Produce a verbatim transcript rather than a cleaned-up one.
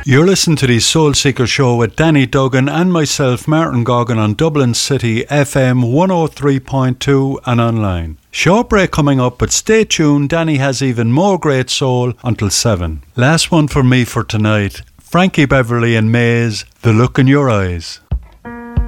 You're listening to the Soul Seeker Show with Danny Duggan and myself, Martin Goggin, on Dublin City F M one oh three point two and online. Short break coming up, but stay tuned. Danny has even more great soul until seven. Last one for me for tonight. Frankie Beverly and Maze, The Look in Your Eyes.